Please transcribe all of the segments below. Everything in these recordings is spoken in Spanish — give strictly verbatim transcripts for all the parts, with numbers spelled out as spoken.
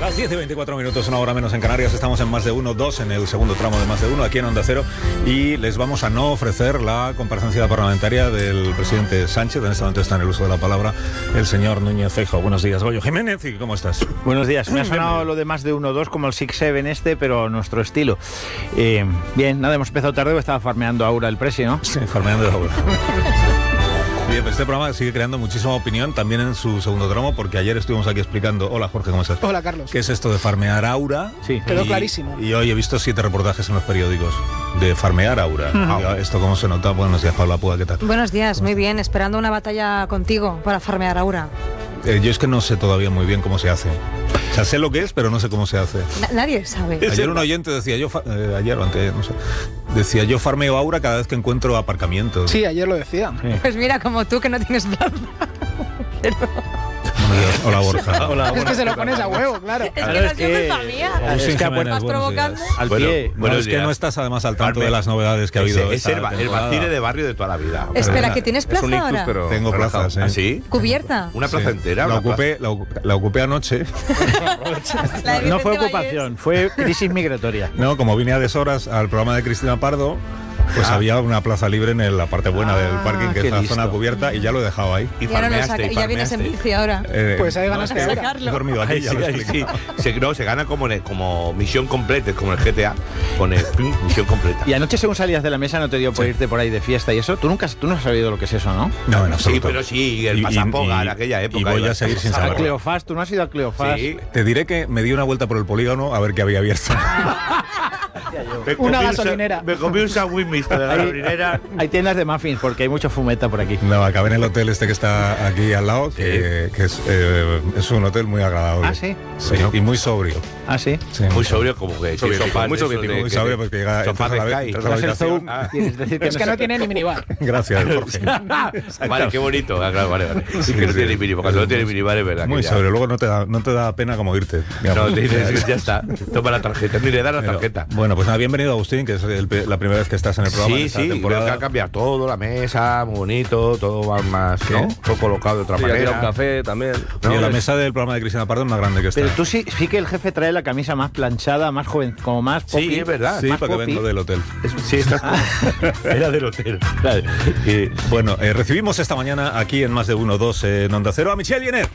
Las diez y veinticuatro minutos, una hora menos en Canarias. Estamos en Más de Uno, dos en el segundo tramo de Más de Uno, aquí en Onda Cero. Y les vamos a no ofrecer la comparecencia parlamentaria del presidente Sánchez. En este momento está en el uso de la palabra el señor Núñez Feijóo. Buenos días, Goyo Jiménez. ¿Y cómo estás? Buenos días. Me ha sonado lo de Más de Uno, dos como el Six Seven este, pero nuestro estilo. Eh, bien, nada, hemos empezado tarde, estaba farmeando Aura el presi, ¿no? Sí, farmeando Aura. Bien, pues este programa sigue creando muchísima opinión también en su segundo tramo, porque ayer estuvimos aquí explicando. Hola, Jorge, ¿cómo estás? Hola, Carlos. ¿Qué es esto de farmear Aura? Sí. Quedó y, clarísimo. Y hoy he visto siete reportajes en los periódicos de farmear Aura. Uh-huh. ¿Esto cómo se nota? Buenos días, Paula Puga, ¿qué tal? Buenos días, muy bien. Esperando una batalla contigo para farmear Aura. Eh, yo es que no sé todavía muy bien cómo se hace. O sea, sé lo que es, pero no sé cómo se hace. Na- nadie sabe. Ayer un oyente decía, yo, fa- eh, ayer o antes, no sé, decía, yo farmeo Aura cada vez que encuentro aparcamientos. Sí, ayer lo decía. Sí. Pues mira, como tú que no tienes plaza. Pero... Hola, Borja. Hola, Es que se lo pones a huevo, claro. Es que Claro, no es es que- culpa mía. Agustín Es que Jiménez, ¿Estás buenos provocando? días. Al Bueno, pie. No, buenos es que días. no estás además al tanto Farme- de las novedades que ha habido. Ese, esta es el, ba- el temporada. vacile de barrio de toda la vida. Espera, Perdona. ¿que tienes plaza ahora? Tengo plazas, ¿eh? ¿Ah, sí? ¿Cubierta? Una plaza Sí. entera. La una plaza- ocupé, la, ocu- la ocupé anoche. La de No fue Vicente ocupación, fue crisis migratoria. No, como vine a deshoras al programa de Cristina Pardo, pues Ah. había una plaza libre en la parte buena Ah, del parking, que qué es la listo. zona cubierta, y ya lo he dejado ahí. Y Y ahora lo farmeaste, saca, y y ya vienes en farmeaste. bici ahora. Eh, Pues ahí ganaste a ahora. sacarlo. He dormido aquí, Ay, ya sí, lo he ay, sí. explicado. Se, no, se gana como, en- como misión completa, como el G T A. Pone pim, misión completa. Y anoche, según salías de la mesa, no te dio por Sí. irte por ahí de fiesta y eso. Tú nunca tú no has sabido lo que es eso, ¿no? No, en Sí, absoluto. pero sí, el Y- y- pasapoga y- en aquella época. Y voy iba- a seguir sin A saberlo. Cleofás, tú no has ido a Cleofás. Sí. Te diré que me di una vuelta por el polígono a ver qué había abierto. Me comí Una un sa- gasolinera. Me comí un sándwich mixto de gasolinera. Hay tiendas de muffins porque hay mucho fumeta por aquí. No, acabé en el hotel este que está aquí al lado, que, que es, eh, es un hotel muy agradable. Ah, ¿sí? Sí, y muy sobrio. Ah, sí. Sí. Muy sobrio, como que. Soviético, sofás muy de esos soviético, de- muy que- sobrio, porque llega- sofás entras a la- de Sky. entras a No es el habitación. Zoom, Ah. quieres decir Pero es que no no sé- tiene ni minibar. Gracias, Jorge. Vale, qué bonito. Ah, claro, vale, vale. Sí, que no sí. tiene minibar. Cuando no tiene minibar es verdad. Muy que ya- sobrio, luego no te da, no te da pena como irte. digamos. No, te dices, ya está. Toma la tarjeta. Ni le da la Pero, tarjeta. bueno, pues nada, bienvenido Agustín, que es el- la primera vez que estás en el programa. en Sí, esta sí, temporada. creo que ha cambiado todo, la mesa, muy bonito, todo va más, ¿no? Todo colocado de otra Sí, aquí manera. un café también. Y No, la es- mesa del programa de Cristina Pardo es más grande que esta. Pero tú sí, sí que el jefe trae la camisa más planchada, más joven, como más Sí, poppy. es verdad. Sí, más para que poppy. vengo del hotel. Es- sí, estás como- Era del hotel. Claro. Y- Bueno, eh, recibimos esta mañana aquí en Más de Uno, dos en Onda Cero a Michelle Jenner.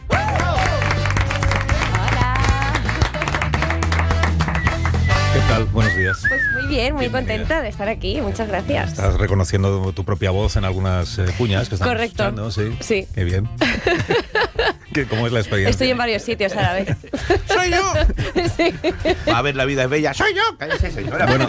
¿Qué tal? Buenos días. Pues muy bien, muy Bienvenida. contenta de estar aquí. Muchas gracias. Estás reconociendo tu propia voz en algunas eh, cuñas que estamos Correcto. escuchando, sí. Sí. Qué bien. ¿Qué- ¿Cómo es la experiencia? Estoy en varios sitios a la vez. ¡Soy yo! Sí. Va a ver, la vida es bella. ¡Soy yo! Cállese, señora. Bueno,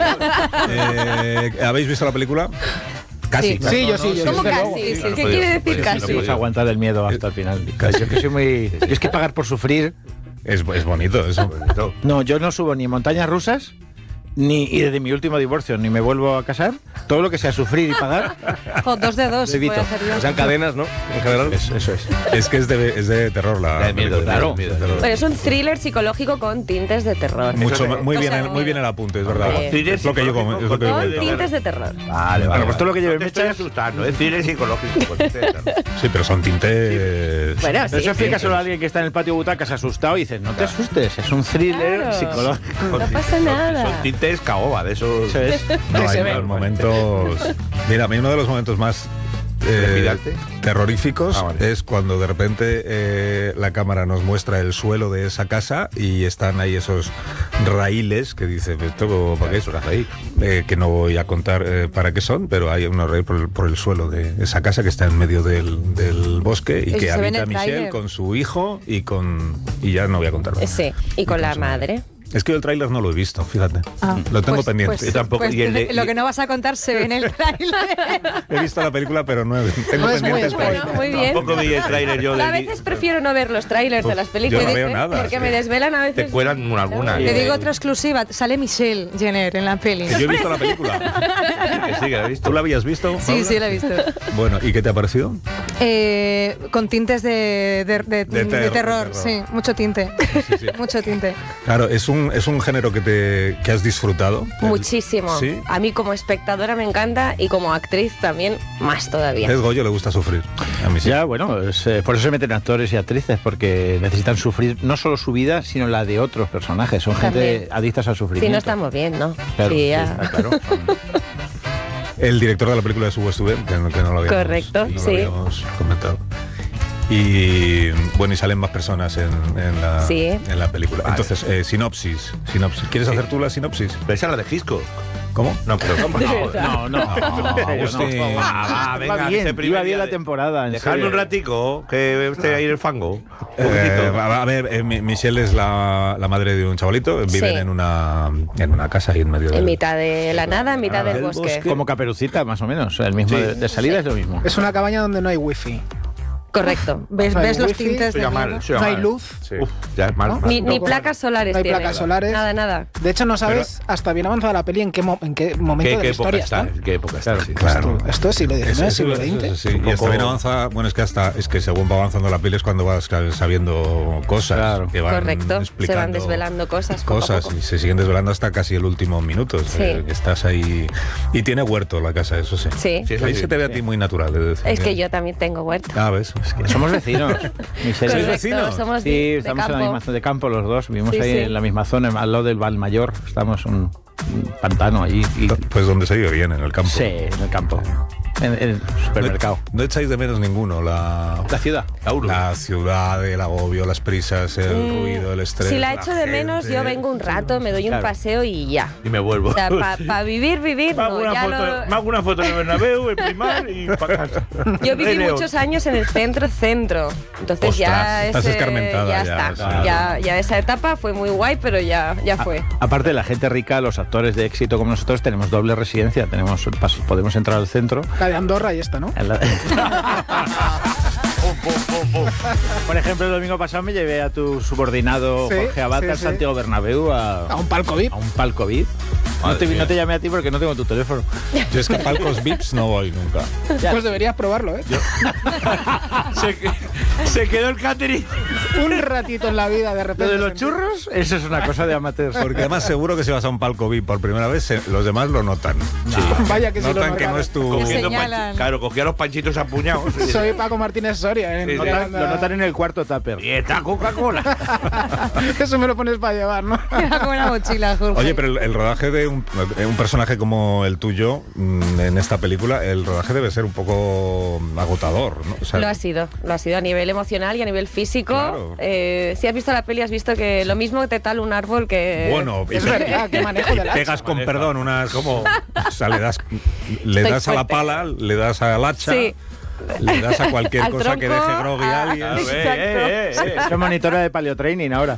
eh, ¿habéis visto la película? casi. Casi. Sí, yo sí, yo ¿Cómo desde luego. casi? Sí, ¿Qué no quiere podía, decir podía, No casi? podemos aguantar el miedo hasta el final. Yo que soy muy... Yo es que pagar por sufrir... Es, es bonito eso. No, yo no subo ni montañas rusas, ni y desde mi último divorcio, ni me vuelvo a casar. Todo lo que sea sufrir y pagar, Jo, dos de dos. Evito. Voy a hacer yo. O sea, en cadenas, ¿no? En general. eso, eso es. Es que es de, es de terror la Da miedo, película. claro. De terror. Pero es un thriller psicológico con tintes de terror. Mucho, Eso es- muy, o bien, sea, el- muy bien el apunte, es verdad. Sí. Es lo que yo com- es lo que yo Con comento. tintes de terror. Vale, vale. Bueno, pues todo lo que lleve no te estoy mechas- asustando, es cine psicológico. Pues, Sí, pero son tintes. Bueno, sí. Eso explica sí. solo a alguien que está en el patio butacas asustado y dices, no te asustes, es un thriller Claro. psicológico. No pasa nada. Son tintes caoba, de esos. Eso es. No, se hay ve. unos momentos. Mira, a mí uno de los momentos más eh, ¿Trepidante? terroríficos Ah, vale. es cuando de repente eh, la cámara nos muestra el suelo de esa casa y están ahí esos raíles que dice, ¿esto para qué es? Eso que hace ahí. Eh, que no voy a contar eh, para qué son, pero hay unos raíles por el, por el suelo de esa casa que está en medio del, del bosque y Eso que se ve en habita el Michelle tráiler. con su hijo y con y ya no voy a contar más. Sí, y con la madre. Es que yo el tráiler no lo he visto, fíjate. Ah, Lo tengo pues- pendiente. pues- Yo tampoco, pues y el de- lo que no vas a contar se ve en el tráiler. He visto la película, pero no he, tengo No es muy pendientes para- spoiler. Muy bien. Tampoco vi el tráiler yo A del- veces prefiero no ver los trailers de las películas. yo no veo nada, Porque sí. me desvelan a veces. Te cuelan alguna. Te eh. digo otra exclusiva. Sale Michelle Jenner en la peli. Que yo he visto la película. Que sí, que la he visto. ¿Tú la habías visto? Sí, Paula? sí, la he visto. Bueno, ¿y qué te ha parecido? Eh, con tintes de, de- de- De ter- de terror, de terror. sí, mucho tinte. Sí, sí. Mucho tinte. Claro, es un un, es un género que te que has disfrutado. Muchísimo. ¿Sí? A mí como espectadora me encanta y como actriz también más todavía. Es Goyo, le gusta sufrir. A mí sí. Ya, bueno, es, eh, por eso se meten actores y actrices, porque necesitan sufrir no solo su vida, sino la de otros personajes. Son gente También. adictas al sufrimiento. Si no estamos bien, ¿no? Claro, Sí, sí, ya. está claro. El director de la película de Subo Estuve, que, no- que no lo habíamos, Correcto, no lo sí. habíamos comentado. Y bueno, y salen más personas en, en, la, Sí. en la película. Entonces, eh, sinopsis, sinopsis. ¿Quieres hacer tú la sinopsis? Pero esa es la de Gisco. ¿Cómo? No, pero no, No, no, Agustín. no. Va, va, venga, Iba bien, ese primer iba bien día la de- temporada. en Dejadme serio. un ratico, que esté ahí en el fango. Un Eh, poquitito. a a ver, eh, Mi- Michelle es la, la madre de un chavalito. Viven Sí. en una en una casa ahí en medio En del... mitad de la nada, en mitad Ah, del del bosque. bosque. Como Caperucita, más o menos. El mismo Sí. de, de salida es lo mismo. Es una cabaña donde no hay wifi. Correcto. ¿Ves, No hay ves los wifi, tintes Eso de ya miedo? mal, eso ya No hay mal. luz. Sí. Uf, ya es mal. ¿No? mal. Ni, ni Poco- placas solares no hay tiene. placas solares. Nada, nada. De hecho, no sabes hasta bien avanzada la peli en qué, mo- en qué momento ¿Qué, de qué la época historia está? está. ¿En qué época está? Claro. Sí. Claro. Esto, esto es siglo diecinueve, Eso- siglo eso- veinte. eso sí. Un Y hasta poco- bien avanza, bueno, es que hasta es que según va avanzando la peli es cuando vas sabiendo cosas. Claro. Que van Correcto. Se van explicando desvelando cosas. poco a cosas poco. y se siguen desvelando hasta casi el último minuto. Sí. Eh, que estás ahí. Y tiene huerto la casa, eso sí. Sí. Sí, eso Ahí sí. se te ve a ti muy natural. de decir, Es que yo también tengo huerto. Ah, ves. Es que- Somos vecinos. Michelle. ¿Sois Correcto, vecinos? somos Sí, de, de estamos en la campo. misma zona de campo los dos. Vivimos Sí, ahí sí. en la misma zona, al lado del Valmayor. Estamos en un, un pantano allí. Y, Pues donde se vive bien, en el campo. sí, en el campo. En, en el supermercado. No, no echáis de menos ninguno la, La ciudad. la ciudad, el agobio, las prisas, el Mm, ruido, el estrés. Si la la echo de menos, gente. yo vengo un rato, me doy Claro. un paseo y ya. Y me vuelvo. O sea, para vivir, vivir, Me hago no. una Ya foto, lo- me hago una foto en el Bernabéu, en Primar y para casa. Yo viví Rey León. muchos años en el centro, centro. Entonces Ostras, ya estás ese- escarmentada ya, ya, está. claro. Ya, ya esa etapa fue muy guay, pero ya, ya fue. Aparte, la gente rica, los actores de éxito como nosotros, tenemos doble residencia. Tenemos pas- Podemos entrar al centro. La de Andorra y esta, ¿no? En la- Por ejemplo, el domingo pasado me llevé a tu subordinado Sí, Jorge Abad sí, al sí. Santiago Bernabéu a, A un palco V I P. a un palco V I P. No te, no te llamé a ti porque no tengo tu teléfono. Yo es que a palcos V I Ps no voy nunca. Ya. Pues deberías probarlo, ¿eh? se, se quedó el catering. Un ratito en la vida, de repente. Lo de los sentir- churros, eso es una cosa de amateurs. Porque además seguro que si vas a un palco V I P por primera vez, se- los demás lo notan. Vaya que sí lo Notan que notan. no es tu... Cogiendo Cogiendo señalan. panchi- claro, cogía los panchitos apuñados. Soy Paco Martínez Soria, ¿eh? Sí, sí. Notan- lo notan en el cuarto tupper. Y está Coca-Cola. Eso me lo pones para llevar, ¿no? Era como una mochila, Jorge. Oye, pero el, el rodaje de un, de un personaje como el tuyo mm, en esta película, el rodaje debe ser un poco agotador, ¿no? O sea, Lo ha sido, lo ha sido a nivel emocional y a nivel físico. Claro. Eh, si has visto la peli, has visto que lo mismo te tala un árbol que... bueno, y Es pe- verdad, qué manejo del hacha. pegas con perdón unas como, o sea, le das, le Estoy das a la fuerte. pala, le das al hacha, Sí. le das a cualquier Al cosa que tronco, deje groggy a a- alguien. A ver, Exacto. eh, eh, eh. Soy monitora de paleotraining ahora.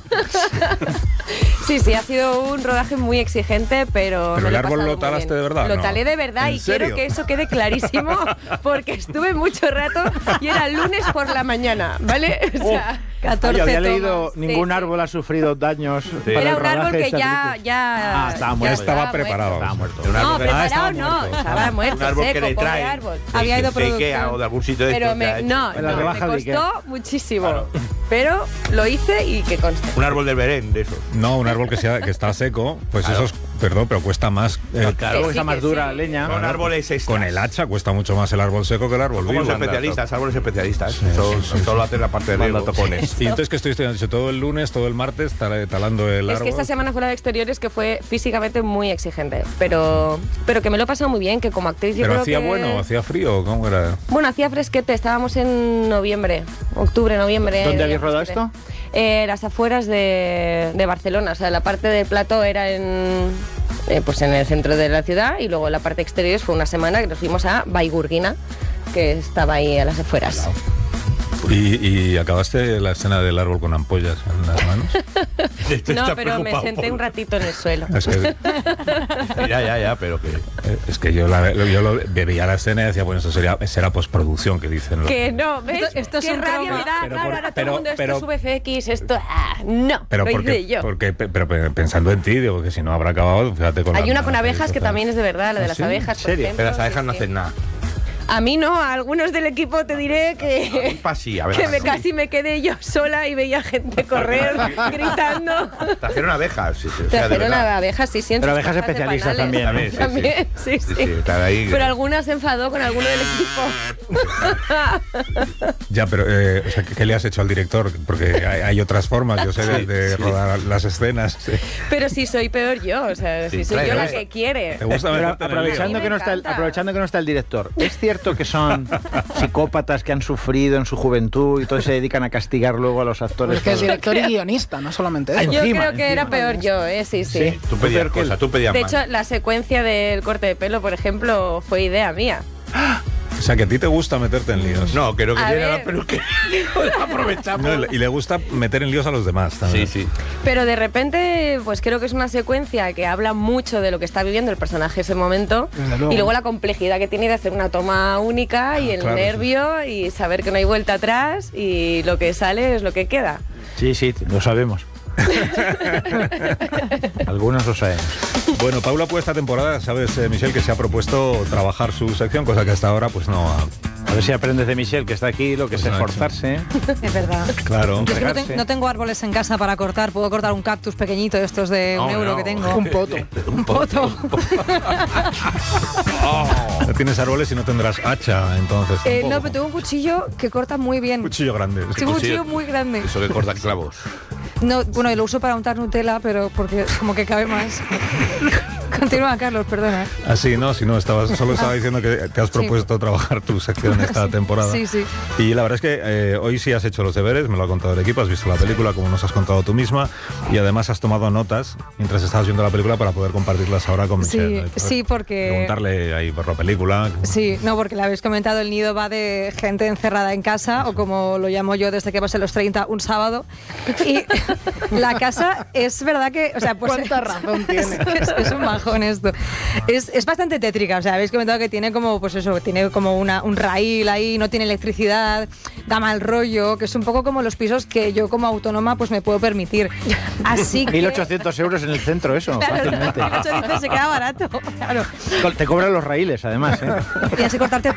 Sí, sí, ha sido un rodaje muy exigente, pero... Pero me el lo he árbol pasado lo muy talaste bien. de verdad, Lo ¿no? talé de verdad ¿En y serio? quiero que eso quede clarísimo porque estuve mucho rato y era lunes por la mañana, ¿vale? O sea, catorce Yo había tomas. leído Sí, ningún sí. árbol ha sufrido daños para Era el un árbol rodaje de que esta ya, película. ya... Ah, estaba ya muerto. Estaba preparado. Estaba muerto. Un No, árbol que- Ah, preparado estaba no, muerto. estaba muerto, Un árbol seco, que le pobre trae. árbol. Había ido de Ikea producción. o de algún sitio de Pero estos que me, ha hecho. no, En la no, me rebaja de Ikea. costó muchísimo. Pero lo hice y que conste. Un árbol del Berén, de esos. No, un árbol que, sea, que está seco, pues eso es, perdón, pero cuesta más. eh, Claro, Que sí, esa más que dura sí. leña. Son árboles extras. con el hacha cuesta mucho más el árbol seco que el árbol Como vivo. los especialistas, árboles especialistas. Sí, Son- sí, sí, solo sí. hacen la parte de Manda Lego. topones. Y entonces que estuviste han dicho, todo el lunes, todo el martes, tal- talando el Es árbol. que esta semana fue la de exteriores que fue físicamente muy exigente, pero, pero que me lo he pasado muy bien, que como actriz yo Pero creo hacía que... bueno, hacía frío, ¿cómo era? Bueno, hacía fresquete, estábamos en noviembre, octubre, noviembre. ¿Dónde hacía habéis rodado fresquete. esto? Eh, las afueras de, de Barcelona, o sea, la parte del plato era en, eh, pues en el centro de la ciudad y luego la parte exterior fue una semana que nos fuimos a Baigurguina, que estaba ahí a las afueras. Y, y acabaste la escena del árbol con ampollas en las manos. No, pero me senté un ratito en el suelo. Es que, Ya, ya, ya, pero que. es que yo, la, yo lo, veía la escena y decía, bueno, eso sería, será postproducción que dicen. los- Que no, ¿ves? Esto- esto es Qué un rabia trauma. me da, Pero claro, por- ahora todo pero- el mundo, esto pero- es V F X, esto... ah, no, Pero lo hice porque, yo. porque, pero pensando en ti, digo que si no habrá acabado, fíjate con Hay la- una con la- abejas que tal. también es de verdad, la de ¿Ah, las sí? abejas, ¿En por serio? ejemplo. Pero las abejas sí, no sí. hacen nada. A mí no, a algunos del equipo te diré que, Pasí, a ver. que me, casi me quedé yo sola y veía gente correr gritando. Trajeron abejas. Sí, sí, o sea, de Trajeron verdad. abejas, sí, sí. en Pero sus abejas cajas de especialistas panales. también, ¿eh? También, sí, sí. Sí, sí, están ahí. Pero alguna se enfadó con alguno del equipo. Ya, pero eh, o sea, ¿qué, qué le has hecho al director? Porque hay, hay otras formas, yo sé, de, de sí. rodar las escenas. Pero si soy peor yo, o sea, si Sí, soy yo claro. la que quiere. ¿Te gusta Pero meterte en el lío? aprovechando lío. que, no está el, Me encanta. aprovechando que no está el director, ¿es cierto que son psicópatas que han sufrido en su juventud y todos se dedican a castigar luego a los actores? Es que es por- director y guionista, no solamente eso. Yo Encima, creo que era encima. peor yo, ¿eh? Sí, sí. Sí. Tú pedías peor que él. cosas, tú pedías De más. hecho, la secuencia del corte de pelo, por ejemplo, fue idea mía. O sea, que a ti te gusta meterte en líos. No, creo que A tiene ver. la peluquería. Aprovechamos. No, y le- y le gusta meter en líos a los demás también. Sí, sí. Pero de repente, pues creo que es una secuencia que habla mucho de lo que está viviendo el personaje ese momento. Desde luego. Y luego la complejidad que tiene de hacer una toma única y el claro, sí. nervio y saber que no hay vuelta atrás y lo que sale es lo que queda. Sí, sí, lo sabemos. Algunos lo sabemos. Bueno, Paula, pues esta temporada, sabes, eh, Michelle, que se ha propuesto trabajar su sección, cosa que hasta ahora, pues no ha... A ver si aprendes de Michelle, que está aquí, lo que es Pues no ha esforzarse. ¿eh? Es verdad. Claro. Yo es que no, Entregarse. ten- no tengo árboles en casa para cortar. Puedo cortar un cactus pequeñito de estos de un No, euro no. que tengo. Un poto. Un poto. No tienes árboles y no tendrás hacha, entonces. Eh, tampoco. no, pero tengo un cuchillo que corta muy bien. Cuchillo grande. Tengo un cuchillo. cuchillo muy grande. Eso que corta clavos. No, bueno, y lo uso para untar Nutella, pero porque como que cabe más. Continúa, Carlos, perdona. Así, no, si no, estabas, solo estaba diciendo que te has propuesto trabajar tu sección esta temporada. Sí, sí. Y la verdad es que eh, hoy sí has hecho los deberes, me lo ha contado el equipo, has visto la película como nos has contado tú misma y además has tomado notas mientras estabas viendo la película para poder compartirlas ahora con Sí, Michelle. ¿no? sí, porque- Preguntarle ahí por la película. Sí, no, porque le habéis comentado, el nido va de gente encerrada en casa, o como lo llamo yo desde que pasé los treinta, un sábado. Y la casa es verdad que, o sea, pues ¿Cuánta razón tiene? Es, es un bajón esto. Es, es bastante tétrica, o sea, habéis comentado que tiene como, pues eso, tiene como una, un raíl ahí, no tiene electricidad, da mal rollo, que es un poco como los pisos que yo como autónoma pues me puedo permitir. Así que... mil ochocientos euros en el centro, eso, Claro, fácilmente. mil ochocientos se queda barato, claro. Te cobran los raíles, además. ¿eh? Tienes que cortarte